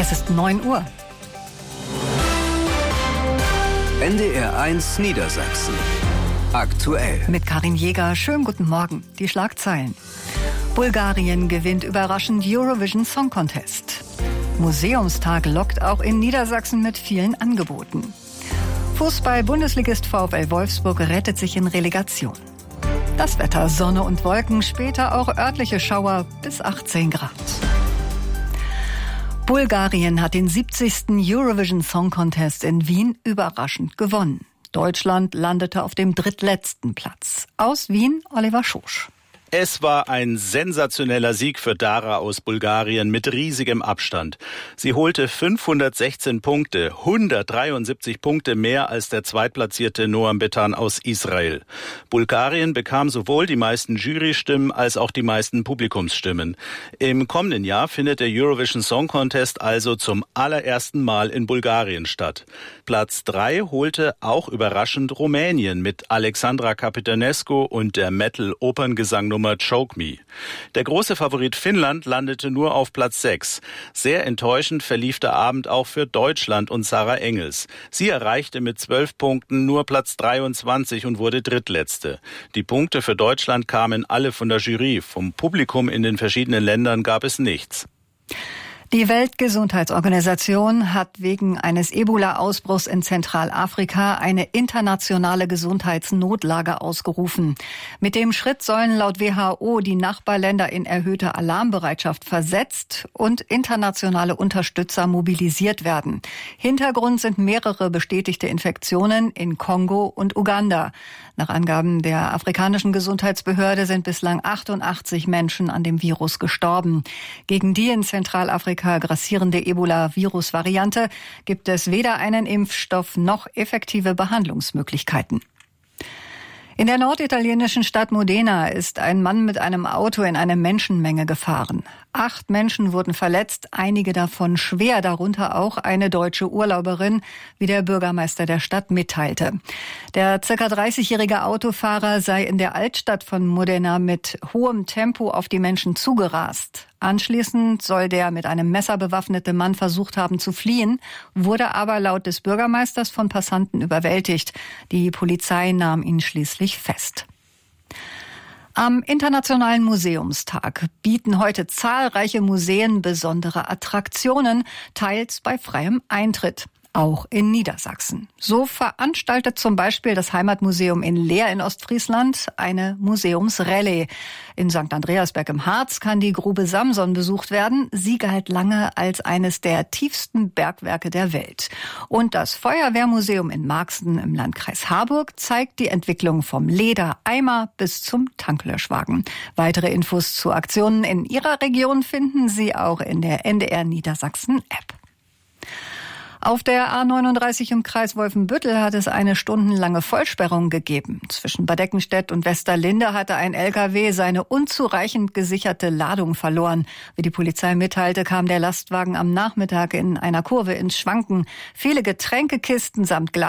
Es ist 9 Uhr. NDR 1 Niedersachsen. Aktuell. Mit Karin Jäger. Schönen guten Morgen. Die Schlagzeilen. Bulgarien gewinnt überraschend Eurovision Song Contest. Museumstag lockt auch in Niedersachsen mit vielen Angeboten. Fußball-Bundesligist VfL Wolfsburg rettet sich in Relegation. Das Wetter: Sonne und Wolken, später auch örtliche Schauer bis 18 Grad. Bulgarien hat den 70. Eurovision Song Contest in Wien überraschend gewonnen. Deutschland landete auf dem drittletzten Platz. Aus Wien, Oliver Schosch. Es war ein sensationeller Sieg für Dara aus Bulgarien mit riesigem Abstand. Sie holte 516 Punkte, 173 Punkte mehr als der zweitplatzierte Noam Betan aus Israel. Bulgarien bekam sowohl die meisten Jurystimmen als auch die meisten Publikumsstimmen. Im kommenden Jahr findet der Eurovision Song Contest also zum allerersten Mal in Bulgarien statt. Platz 3 holte auch überraschend Rumänien mit Alexandra Capitanescu und der Metal-Operngesangnummer Choke Me. Der große Favorit Finnland landete nur auf Platz 6. Sehr enttäuschend verlief der Abend auch für Deutschland und Sarah Engels. Sie erreichte mit 12 Punkten nur Platz 23 und wurde drittletzte. Die Punkte für Deutschland kamen alle von der Jury. Vom Publikum in den verschiedenen Ländern gab es nichts. Die Weltgesundheitsorganisation hat wegen eines Ebola-Ausbruchs in Zentralafrika eine internationale Gesundheitsnotlage ausgerufen. Mit dem Schritt sollen laut WHO die Nachbarländer in erhöhte Alarmbereitschaft versetzt und internationale Unterstützer mobilisiert werden. Hintergrund sind mehrere bestätigte Infektionen in Kongo und Uganda. Nach Angaben der afrikanischen Gesundheitsbehörde sind bislang 88 Menschen an dem Virus gestorben. Gegen die in Zentralafrika grassierende Ebola-Virus-Variante gibt es weder einen Impfstoff noch effektive Behandlungsmöglichkeiten. In der norditalienischen Stadt Modena ist ein Mann mit einem Auto in eine Menschenmenge gefahren. 8 Menschen wurden verletzt, einige davon schwer, darunter auch eine deutsche Urlauberin, wie der Bürgermeister der Stadt mitteilte. Der ca. 30-jährige Autofahrer sei in der Altstadt von Modena mit hohem Tempo auf die Menschen zugerast. Anschließend soll der mit einem Messer bewaffnete Mann versucht haben zu fliehen, wurde aber laut des Bürgermeisters von Passanten überwältigt. Die Polizei nahm ihn schließlich fest. Am Internationalen Museumstag bieten heute zahlreiche Museen besondere Attraktionen, teils bei freiem Eintritt. Auch in Niedersachsen. So veranstaltet zum Beispiel das Heimatmuseum in Leer in Ostfriesland eine Museumsrallye. In St. Andreasberg im Harz kann die Grube Samson besucht werden. Sie galt lange als eines der tiefsten Bergwerke der Welt. Und das Feuerwehrmuseum in Marxen im Landkreis Harburg zeigt die Entwicklung vom Ledereimer bis zum Tanklöschwagen. Weitere Infos zu Aktionen in Ihrer Region finden Sie auch in der NDR Niedersachsen App. Auf der A39 im Kreis Wolfenbüttel hat es eine stundenlange Vollsperrung gegeben. Zwischen Bad Eckenstedt und Westerlinde hatte ein LKW seine unzureichend gesicherte Ladung verloren. Wie die Polizei mitteilte, kam der Lastwagen am Nachmittag in einer Kurve ins Schwanken. Viele Getränkekisten samt Glas